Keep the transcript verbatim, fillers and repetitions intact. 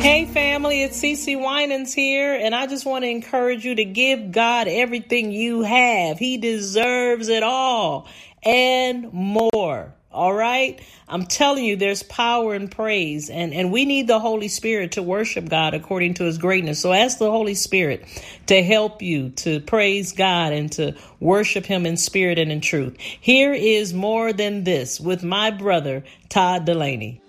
Hey family, it's Cece Winans here, and I just want to encourage you to give God everything you have. He deserves it all and more. All right? I'm telling you, there's power in praise, and, and we need the Holy Spirit to worship God according to his greatness. So ask the Holy Spirit to help you to praise God and to worship him in spirit and in truth. Here is More Than This with my brother, Todd Dulaney.